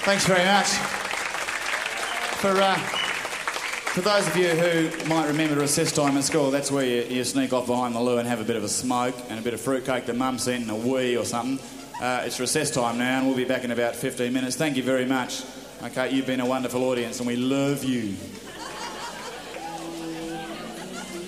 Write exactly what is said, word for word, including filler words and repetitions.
Thanks very much. For, uh, for those of you who might remember recess time in school, that's where you, you sneak off behind the loo and have a bit of a smoke and a bit of fruitcake that mum sent and a wee or something. Uh, it's recess time now and we'll be back in about fifteen minutes. Thank you very much. Okay, you've been a wonderful audience and we love you.